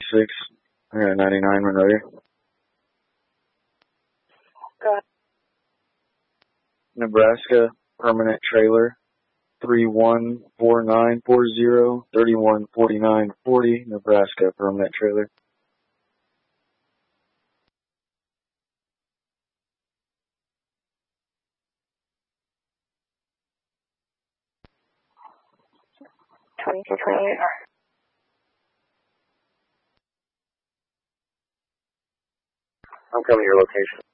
6, 99 Monrovia. Go ahead. Nebraska permanent trailer 314940 314940 Nebraska permanent trailer. I'm coming to your location.